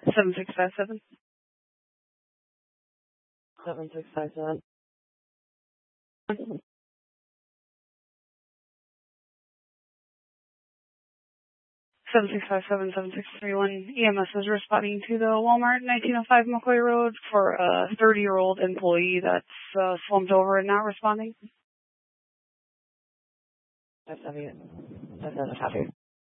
7657. 7657. 7657-7631. EMS is responding to the Walmart 1905 McCoy Road for a 30-year-old employee that's slumped over and not responding. That's copy.